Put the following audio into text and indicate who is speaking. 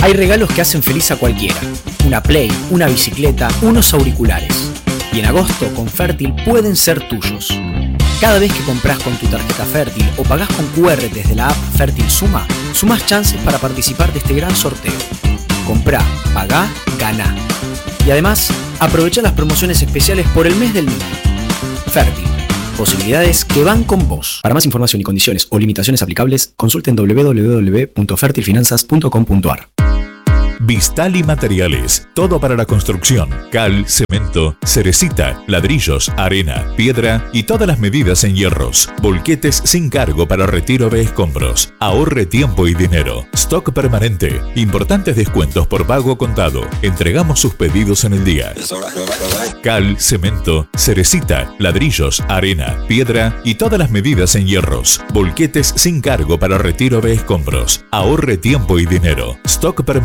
Speaker 1: Hay regalos que hacen feliz a cualquiera. Una Play, una bicicleta, unos auriculares. Y en agosto con Fértil pueden ser tuyos. Cada vez que compras con tu tarjeta Fértil o pagás con QR desde la app Fértil Suma, sumás chances para participar de este gran sorteo. Comprá, pagá, ganá. Y además, aprovecha las promociones especiales por el mes del niño. Fértil. Posibilidades que van con vos. Para más información y condiciones o limitaciones aplicables, consulten www.fertilfinanzas.com.ar.
Speaker 2: Vistali Materiales, todo para la construcción: cal, cemento, cerecita, ladrillos, arena, piedra y todas las medidas en hierros. Volquetes sin cargo para retiro de escombros. Ahorre tiempo y dinero. Stock permanente. Importantes descuentos por pago contado. Entregamos sus pedidos en el día. Cal, cemento, cerecita, ladrillos, arena, piedra y todas las medidas en hierros. Volquetes sin cargo para retiro de escombros. Ahorre tiempo y dinero. Stock permanente.